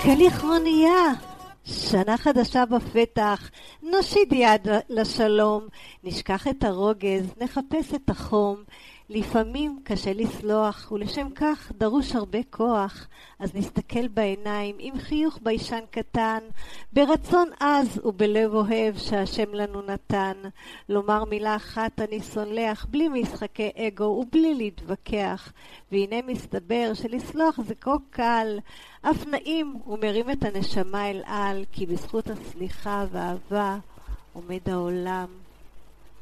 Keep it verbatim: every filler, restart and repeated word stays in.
כלכרוניה, שנה חדשה בפתח, נושיט יד לשלום, נשכח את הרוגז, נחפש את החום. לפעמים קשה לסלוח, ולשם כך דרוש הרבה כוח. אז נסתכל בעיניים עם חיוך ביישן קטן, ברצון עז ובלב אוהב שהשם לנו נתן. לומר מילה אחת אני סולח, בלי משחקי אגו ובלי להתווכח. והנה מסתבר שלסלוח זה כה קל, אף נעים ומרים את הנשמה אל על, כי בזכות הסליחה והאהבה עומד העולם.